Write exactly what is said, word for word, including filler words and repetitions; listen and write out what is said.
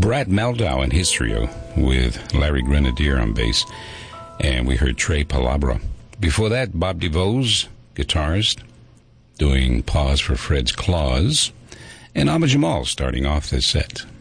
Brad Meldau and his trio with Larry Grenadier on bass. And we heard Trey Palabra. Before that, Bob DeVos, guitarist, doing Pause for Fred's Claws. And Ahmad Jamal starting off this set.